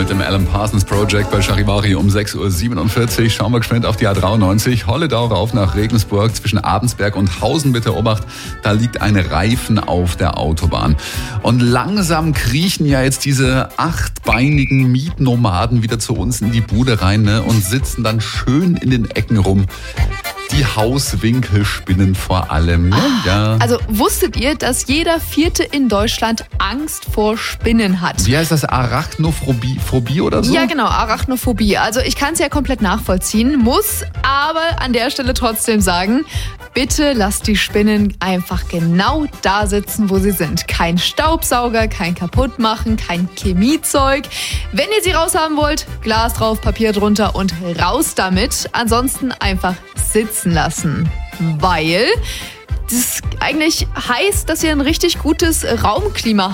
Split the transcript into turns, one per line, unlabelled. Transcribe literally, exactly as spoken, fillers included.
mit dem Alan Parsons Project bei Charivari um sechs Uhr siebenundvierzig. Schauen wir geschwind auf die A dreiundneunzig. Holledau rauf nach Regensburg zwischen Abensberg und Hausen. Bitte Obacht, da liegt ein Reifen auf der Autobahn. Und langsam kriechen ja jetzt diese achtbeinigen Mietnomaden wieder zu uns in die Bude rein, ne, und sitzen dann schön in den Ecken rum. Die Hauswinkelspinnen vor allem. Ne?
Ah,
ja.
Also wusstet ihr, dass jeder Vierte in Deutschland Angst vor Spinnen hat?
Wie heißt das? Arachnophobie Phobie oder so?
Ja, genau, Arachnophobie. Also ich kann es ja komplett nachvollziehen, muss aber an der Stelle trotzdem sagen, bitte lasst die Spinnen einfach genau da sitzen, wo sie sind. Kein Staubsauger, kein kaputtmachen, kein Chemiezeug. Wenn ihr sie raushaben wollt, Glas drauf, Papier drunter und raus damit. Ansonsten einfach sitzen lassen, weil das eigentlich heißt, dass ihr ein richtig gutes Raumklima habt.